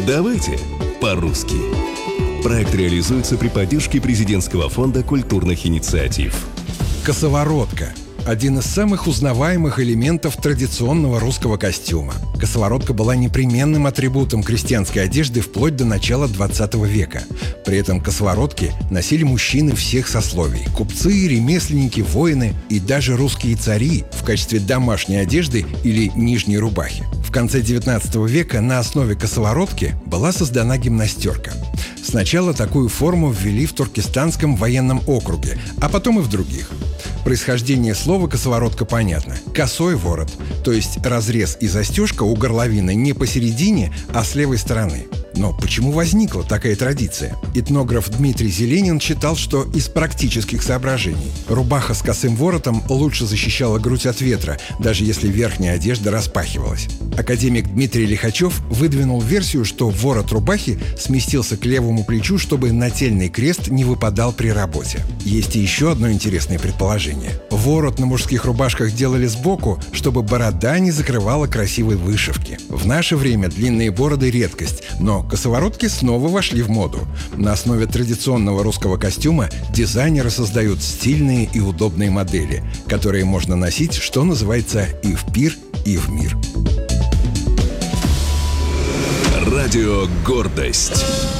Давайте по-русски. Проект реализуется при поддержке Президентского фонда культурных инициатив. Косоворотка – один из самых узнаваемых элементов традиционного русского костюма. Косоворотка была непременным атрибутом крестьянской одежды вплоть до начала 20 века. При этом косоворотки носили мужчины всех сословий – купцы, ремесленники, воины и даже русские цари в качестве домашней одежды или нижней рубахи. В конце 19 века на основе косоворотки была создана гимнастерка. Сначала такую форму ввели в Туркестанском военном округе, а потом и в других. Происхождение слова «косоворотка» понятно. Косой ворот, то есть разрез и застежка у горловины не посередине, а с левой стороны. Но почему возникла такая традиция? Этнограф Дмитрий Зеленин считал, что из практических соображений. Рубаха с косым воротом лучше защищала грудь от ветра, даже если верхняя одежда распахивалась. Академик Дмитрий Лихачев выдвинул версию, что ворот рубахи сместился к левому плечу, чтобы нательный крест не выпадал при работе. Есть и еще одно интересное предположение. Ворот на мужских рубашках делали сбоку, чтобы борода не закрывала красивой вышивки. В наше время длинные бороды – редкость, но косоворотки снова вошли в моду. На основе традиционного русского костюма дизайнеры создают стильные и удобные модели, которые можно носить, что называется, и в пир, и в мир. Радио «Гордость».